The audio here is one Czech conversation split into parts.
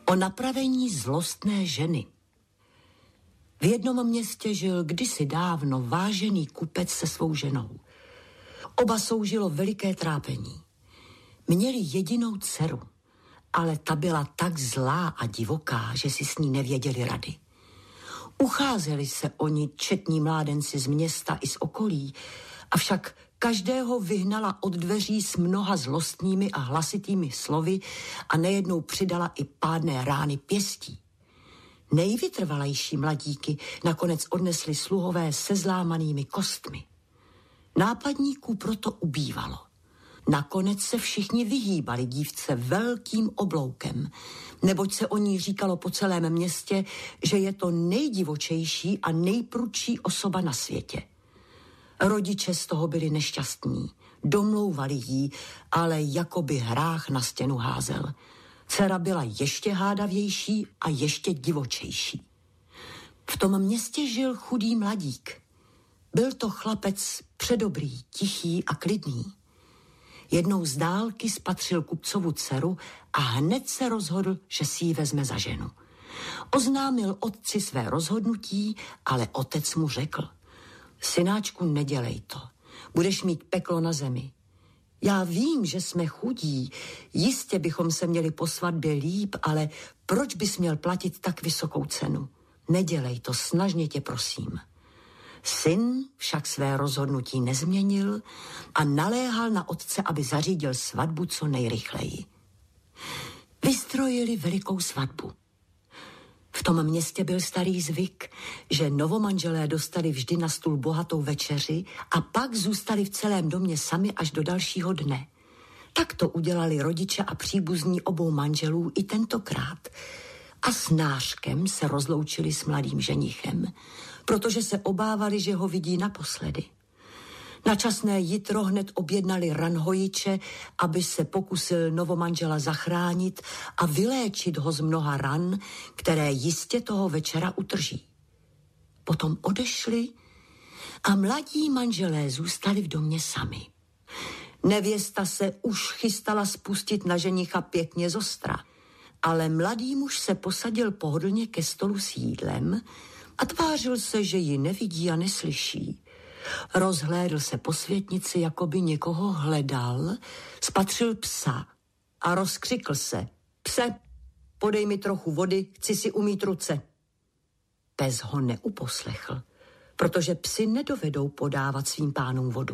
O napravení zlostné ženy. V jednom městě žil kdysi dávno vážený kupec se svou ženou. Oba soužilo veliké trápení. Měli jedinou dceru, ale ta byla tak zlá a divoká, že si s ní nevěděli rady. Ucházeli se o ní četní mládenci z města i z okolí, avšak každého vyhnala od dveří s mnoha zlostnými a hlasitými slovy a nejednou přidala i pádné rány pěstí. Nejvytrvalejší mladíky nakonec odnesli sluhové se zlámanými kostmi. Nápadníků proto ubývalo. Nakonec se všichni vyhýbali dívce velkým obloukem, neboť se o ní říkalo po celém městě, že je to nejdivočejší a nejprudší osoba na světě. Rodiče z toho byli nešťastní, domlouvali jí, ale jakoby hrách na stěnu házel. Dcera byla ještě hádavější a ještě divočejší. V tom městě žil chudý mladík. Byl to chlapec předobrý, tichý a klidný. Jednou z dálky spatřil kupcovu dceru a hned se rozhodl, že si ji vezme za ženu. Oznámil otci své rozhodnutí, ale otec mu řekl: synáčku, nedělej to. Budeš mít peklo na zemi. Já vím, že jsme chudí, jistě bychom se měli po svatbě líp, ale proč bys měl platit tak vysokou cenu? Nedělej to, snažně tě prosím. Syn však své rozhodnutí nezměnil a naléhal na otce, aby zařídil svatbu co nejrychleji. Vystrojili velikou svatbu. V tom městě byl starý zvyk, že novomanželé dostali vždy na stůl bohatou večeři a pak zůstali v celém domě sami až do dalšího dne. Tak to udělali rodiče a příbuzní obou manželů i tentokrát. A s nářkem se rozloučili s mladým ženichem, protože se obávali, že ho vidí naposledy. Na časné jitro hned objednali ranhojiče, aby se pokusil novomanžela zachránit a vyléčit ho z mnoha ran, které jistě toho večera utrží. Potom odešli a mladí manželé zůstali v domě sami. Nevěsta se už chystala spustit na ženicha pěkně zostra, ale mladý muž se posadil pohodlně ke stolu s jídlem a tvářil se, že ji nevidí a neslyší. Rozhlédl se po světnici, jako by někoho hledal, spatřil psa a rozkřikl se: pse, podej mi trochu vody, chci si umýt ruce. Pes ho neuposlechl, protože psi nedovedou podávat svým pánům vodu.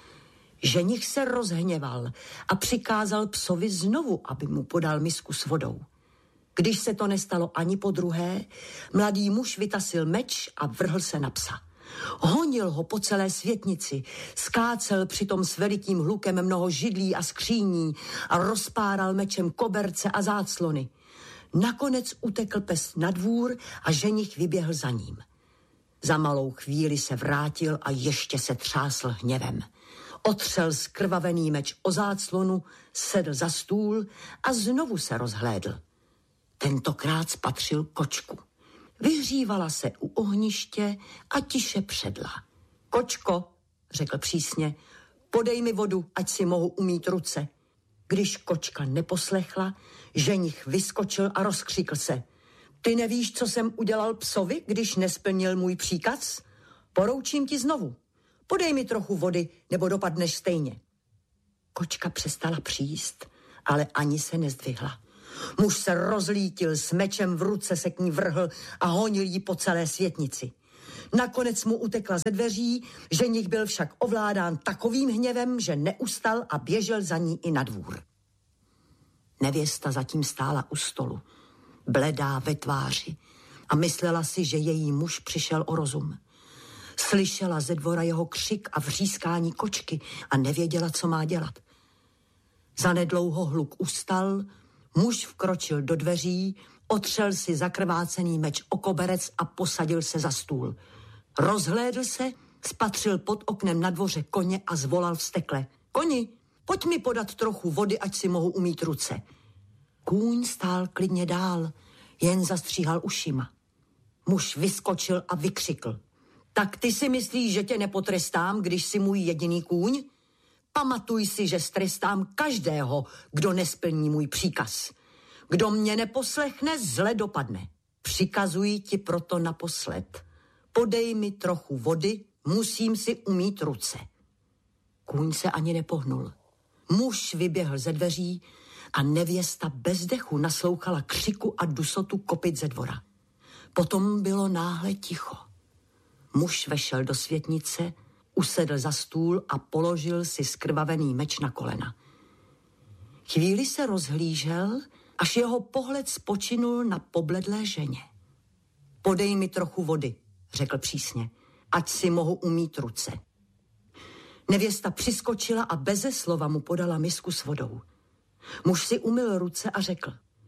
Ženich se rozhněval a přikázal psovi znovu, aby mu podal misku s vodou. Když se to nestalo ani po druhé, mladý muž vytasil meč a vrhl se na psa. Honil ho po celé světnici, skácel přitom s velikým hlukem mnoho židlí a skříní a rozpáral mečem koberce a záclony. Nakonec utekl pes na dvůr a ženich vyběhl za ním. Za malou chvíli se vrátil a ještě se třásl hněvem. Otřel skrvavený meč o záclonu, sedl za stůl a znovu se rozhlédl. Tentokrát spatřil kočku. Vyhřívala se u ohniště a tiše předla. Kočko, řekl přísně, podej mi vodu, ať si mohu umýt ruce. Když kočka neposlechla, ženich vyskočil a rozkřikl se: ty nevíš, co jsem udělal psovi, když nesplnil můj příkaz? Poroučím ti znovu. Podej mi trochu vody, nebo dopadneš stejně. Kočka přestala příst, ale ani se nezdvihla. Muž se rozlítil, s mečem v ruce se k ní vrhl a honil ji po celé světnici. Nakonec mu utekla ze dveří, ženich byl však ovládán takovým hněvem, že neustal a běžel za ní i na dvůr. Nevěsta zatím stála u stolu, bledá ve tváři, a myslela si, že její muž přišel o rozum. Slyšela ze dvora jeho křik a vřískání kočky a nevěděla, co má dělat. Zanedlouho hluk ustal, muž vkročil do dveří, otřel si zakrvácený meč o koberec a posadil se za stůl. Rozhlédl se, spatřil pod oknem na dvoře koně a zvolal vztekle: koni, pojď mi podat trochu vody, ať si mohu umýt ruce. Kůň stál klidně dál, jen zastříhal ušima. Muž vyskočil a vykřikl: tak ty si myslíš, že tě nepotrestám, když jsi můj jediný kůň? Pamatuj si, že strestám každého, kdo nesplní můj příkaz. Kdo mě neposlechne, zle dopadne. Přikazuji ti proto naposled. Podej mi trochu vody, musím si umýt ruce. Kůň se ani nepohnul. Muž vyběhl ze dveří a nevěsta bez dechu naslouchala křiku a dusotu kopyt ze dvora. Potom bylo náhle ticho. Muž vešel do světnice, usedl za stůl a položil si skrvavený meč na kolena. Chvíli se rozhlížel, až jeho pohled spočinul na pobledlé ženě. Podej mi trochu vody, řekl přísně, ať si mohu umýt ruce. Nevěsta přiskočila a beze slova mu podala misku s vodou. Muž si umyl ruce a řekl: